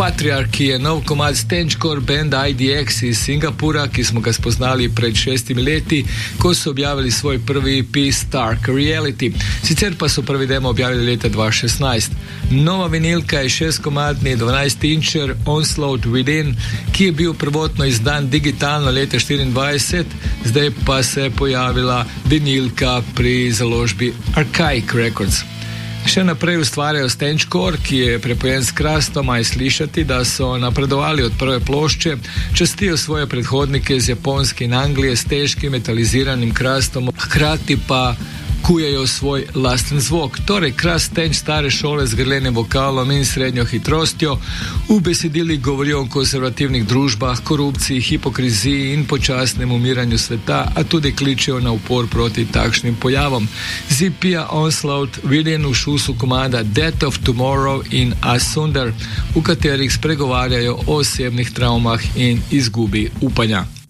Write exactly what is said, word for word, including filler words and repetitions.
Patriarchy je nov komad stangecore benda I D X iz Singapura, ki smo ga spoznali pred šestimi leti, ko so objavili svoj prvi E P Stark Reality. Sicer pa so prvi demo objavili leta dva tisoč šestnajst. Nova vinilka je šestkomadni dvanajst-inčer Onslaught Within, ki je bil prvotno izdan digitalno leta štiriindvajset, zdaj pa se je pojavila vinilka pri založbi Archaic Records. Še naprej ustvarjajo stangecore, ki je prepojen s krastom, a je slišati, da so napredovali od prve plošče, častijo svoje predhodnike iz Japonske in Anglije s težkim metaliziranim krastom, hkrati pa kujejo svoj lasten zvok. Torej, krast stange stare šole z grlenim vokalom in srednjo hitrostjo, v besedili govorijo o konservativnih družbah, korupciji, hipokriziji in počasnem umiranju sveta, a tudi kličejo na upor proti takšnim pojavom. Z E P-ja Onslaught Within v šusu komada Death of Tomorrow in Asunder, v katerih spregovarjajo o osebnih travmah in izgubi upanja.